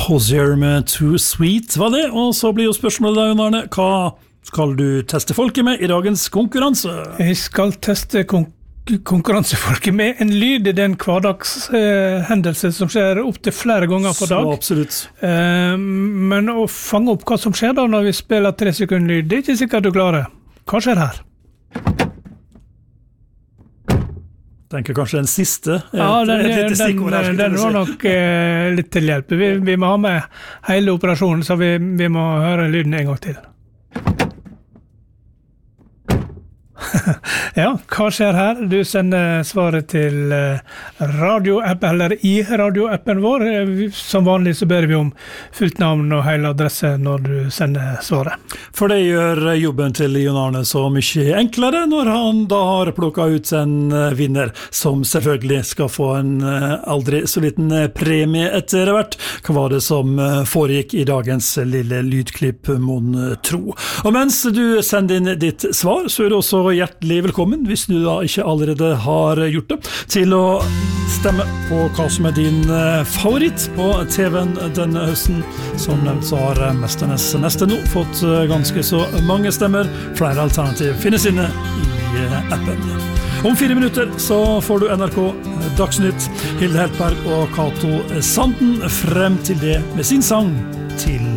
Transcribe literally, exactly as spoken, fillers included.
Hozier med Too Sweet var det, og så blir jo spørsmålet da, Jon Arne, hva skal du teste folket med i dagens konkurranse? Jeg skal teste kon- konkurransefolket med en lyd i den hverdagshendelse eh, som skjer opp til flere ganger på dag. Så absolutt. Eh, men å fange opp hva som skjer da når vi spiller tre sekunder lyd, det er ikke sikkert du klarer. Hva skjer her? Tenker kanskje den siste. Ja, den, et, et den, den, den var nok eh, litt til hjelp. Vi, vi må ha med hele operasjonen, så vi, vi må høre lyden en gang til. Ja, hva skjer her? Du sender svaret til radioapp, eller i radioappen vår. Som vanlig så ber vi om fullt navn og hele adresse når du sender svaret. For det gjør jobben til Jon Arne så mye enklere når han da har plukket ut en vinner, som selvfølgelig skal få en aldri så liten premie etter hvert. Hva var det som foregikk i dagens lille lydklipp, mon tro? Og mens du sender inn ditt svar, så er du også hjertelig velkommen, hvis du da ikke allerede har gjort det, til å stemme på hva som er din favoritt på T V-en denne høsten. Som nevnt så har Mesternes neste nå fått ganske så mange stemmer. Flere alternativ finnes inne i appen. Om fire minutter så får du N R K Dagsnytt, Hilde Heltberg og Kato Sanden frem til det med sin sang til